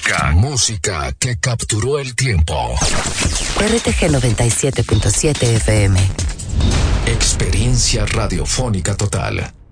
Música que capturó el tiempo. RTG 97.7 FM. Experiencia radiofónica total.